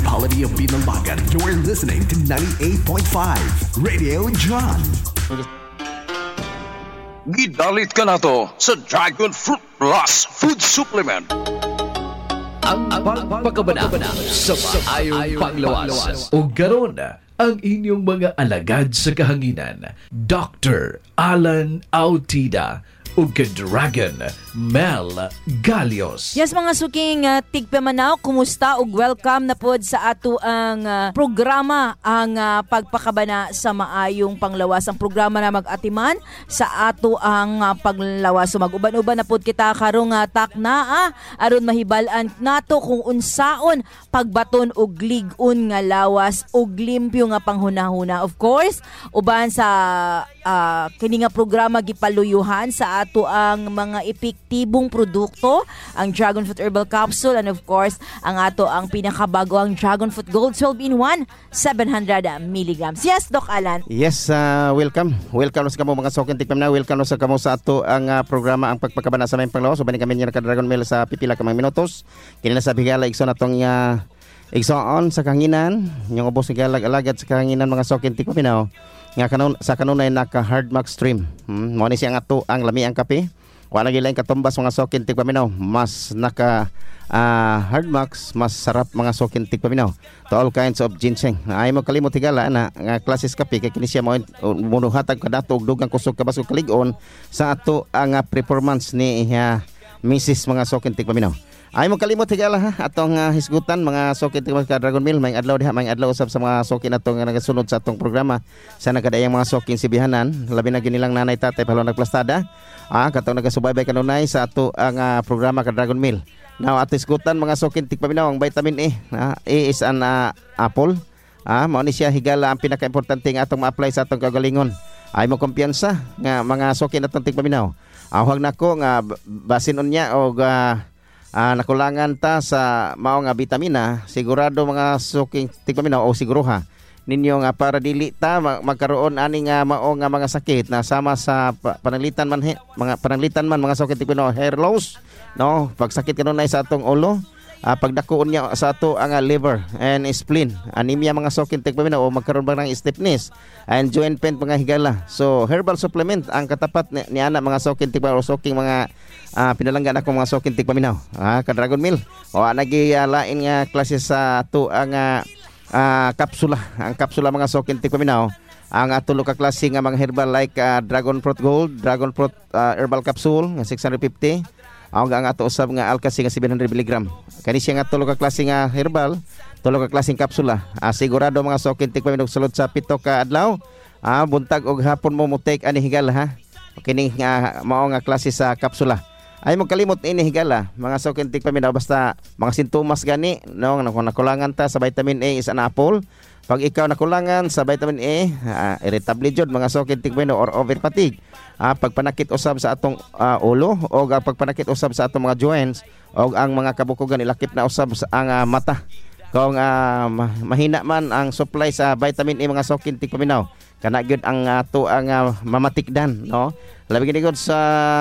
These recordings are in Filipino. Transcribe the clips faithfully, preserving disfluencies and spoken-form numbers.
quality of Binalagan. You're listening to ninety-eight point five Radio John. Gidalit ka na to sa Dragon Fruit Plus Food Supplement. Ang pagpakabana sa maayong panglawas. O garon ang inyong mga alagad sa kahanginan. Doctor Alan Autida o Dragon Mel Galios. Yes, mga suking uh, tigpamanaw, kumusta ug welcome na pod sa ato ang uh, programa ang uh, pagpakabana sa maayong panglawas. Ang programa na mag-atiman sa ato ang uh, panglawas. So mag-uban-uban na pod kita karong uh, takna ah, aron mahibal-an nato kung unsaon pagbaton og lig-on nga lawas og limpyo nga panghunahuna. Of course, uban sa uh, kini nga programa gipaluyuhan sa ato ang mga epektibong produkto, ang Dragon Fruit Herbal Capsule, and of course, ang ato ang pinakabago ang Dragon Fruit Gold twelve in one, seven hundred milligrams. Yes, Doc Alan. Yes, uh, welcome. Welcome sa kamo mga sokin tikpam na. Welcome sa kamo sa ato ang uh, programa ang pagpakabana sa mayong panglawas. Ubani kami niya ka Dragon Mel sa pipila ka mga minutos. Kini na sa bigala igsoon atong uh, igsoon sa kanginan, yung ubos nga alagad sa kanginan mga sokin tikpam na. Nga kanon sa kanunay naka hard max stream. Hmm, mo ni siya nga to ang lami ang kape. Wala gilain katumbas mga sokin tigpaminaw. Mas naka uh, hard max, mas sarap mga sokin tigpaminaw. To all kinds of ginseng. Ay mo kalimot higala na nga klases kape kay kini siya mo munuhatag kadato og dugang kusog kabas og kalig-on sa ato ang uh, performance ni uh, Missus mga sokin tigpaminaw. Ay mo kalimot higala ha atong uh, hisgutan mga sokin tigpaminaw ka Dragon Mill, may adlaw diha, may adlaw usab sa mga sokin atong uh, nagasunod sa atong programa. Sa nakadayang mga sokin sibihanan, labi na ginilang nanay tatay palo nagplastada. Ah, katong nagasubaybay kanunay sa ato ang uh, programa ka Dragon Mill. Now ato isgutan mga sokin tigpaminaw ang vitamin A. Ah, A is an uh, apple. Ah, mao ni siya higala ang pinaka-importante nga atong ma-apply sa atong kagalingon. Ay mo kumpiyansa nga mga sokin atong tigpaminaw. Awag nako nga basin unya og uh, uh, nakulangan ta sa mao nga vitamina, sigurado mga soking tigpaminaw o siguro ha ninyo nga para dili ta magkaroon ani nga mao nga mga sakit na sama sa pananglitan man he, mga pananglitan man mga sakit tipo hair loss no pagsakit kanunay sa atong ulo, uh, pagdakuon niya sa ato ang uh, liver and spleen, anemia mga sakit tipo o magkaroon ba ng stiffness and joint pain mga higala. So herbal supplement ang katapat ni, ni ana mga sakit tipo o soking mga uh, pinalanggan ako mga sakit tipo ah ka Dragon Mill o nagi uh, lain nga klase sa ato ang uh, Uh, kapsula, ang kapsula mga sokin tikpaminaw, ang atulo ka klase nga mga herbal like uh, Dragon Fruit Gold, Dragon Fruit uh, Herbal Capsule nga six hundred fifty, ang ang ato usab nga Alka-C nga seven hundred milligrams. Kani siya nga tulo ka klase nga herbal, tulo ka klaseng kapsula. Uh, sigurado mga sokin tikpaminaw sulod sa pito ka adlaw, uh, buntag og hapon mo mo take ani higal ha. Kini nga uh, mao nga klase sa kapsula. Ay mo kalimot ini higala mga sokin tikpaminaw basta mga sintomas gani no nakulangan ta sa vitamin A is an apple. Pag ikaw nakulangan sa vitamin A, uh, irritable jud mga sokin tikpaminaw or over fatigue. Uh, pagpanakit usab sa atong uh, ulo o uh, pagpanakit usab sa atong mga joints o ang mga kabukugan ilakip na usab sa ang uh, mata. Kung uh, mahina man ang supply sa vitamin A mga sokin tikpaminaw, kana gyud ang ato uh, ang uh, mamatikdan no. Labi gid sa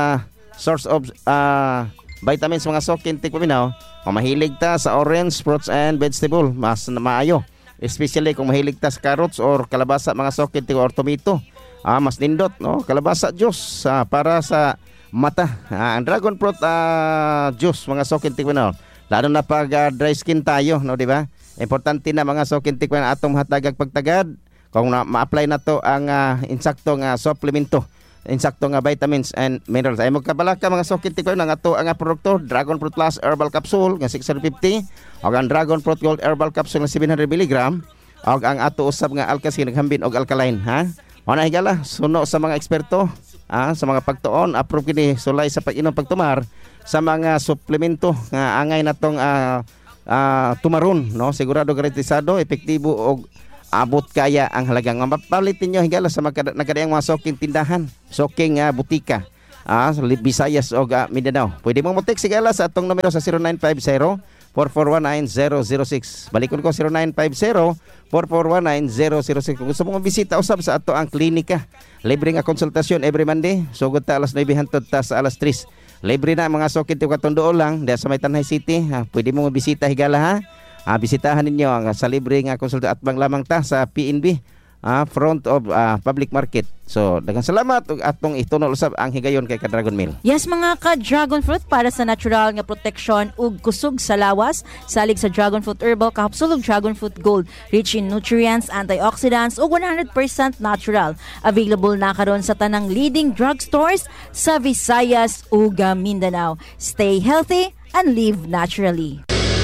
source of uh, vitamins mga sokin tikpaminaw, kung mahilig ta sa orange, fruits and vegetable, mas maayo. Especially kung mahilig ta sa carrots or kalabasa mga sokin tikpaminaw or tomato, ah, mas nindot no, kalabasa juice uh, para sa mata. Ah, ang dragon fruit uh, juice mga sokin tikpaminaw, lalo na pag uh, dry skin tayo no, di ba? Importante na mga sokin tikpaminaw atong hatagag pagtagad kung na, ma-apply na to ang uh, insaktong uh, supplemento, insakto nga vitamins and minerals. Ay magkabalaka mga sokin tikpaminaw nga to ang produkto Dragon Fruit Plus Herbal Capsule nga six hundred fifty o ang Dragon Fruit Gold Herbal Capsule nga seven hundred milligrams o ang ato usab nga Alka-C naghambin og alkaline ha. Mao na higala suno sa mga eksperto ah, sa mga pagtuon approve kini sulay sa pag-inom pagtumar sa mga suplemento nga angay natong uh, uh, tumaron no, sigurado garantisado epektibo og abot kaya ang halagang mapalitin nyo higala sa nagkadayang mga soking tindahan, soking uh, butika, ah, Visayas o uh, Mindanao. Pwede mong mo-text higala sa atong numero sa zero nine five zero, four four one nine, zero zero six. Balikon ko zero nine five zero, four four one nine, zero zero six. Kung gusto mong bisita usab sa ato ang klinika, libre nga konsultasyon every Monday, sugod ta alas nine hangtod ta sa alas tres. Libre na mga sokin tiyo katong doon lang dahil sa may Tanay City. Ha, pwede mong bisita higala ha. Ah, bisitahan ninyo ang sa libre nga konsulta at bang lamang ta sa P N B, ah, front of ah, public market. So, daghang salamat ug atong itunol usab ang higayon kay ka-Dragon Meal. Yes mga ka-Dragon Fruit, para sa natural nga protection ug kusog sa lawas, salig sa Dragon Fruit Herbal Capsule ug Dragon Fruit Gold, rich in nutrients, antioxidants ug one hundred percent natural. Available na karon sa tanang leading drugstores sa Visayas ug Mindanao. Stay healthy and live naturally.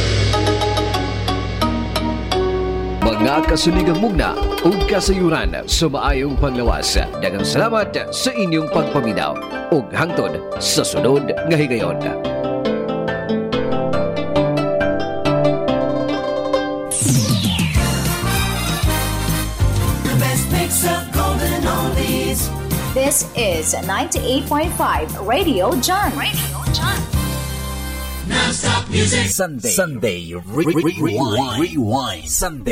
Mga kasuligang mugna ug kasayuran sa maayong panglawas. Daghang salamat sa inyong pagpaminaw ug hangtod sa sunod nga higayon. The best mix of golden oldies. This is ninety-eight point five Radio John. Radio John. Non-stop music. Sunday. Sunday. Re- re- rewind. Rewind. Sunday.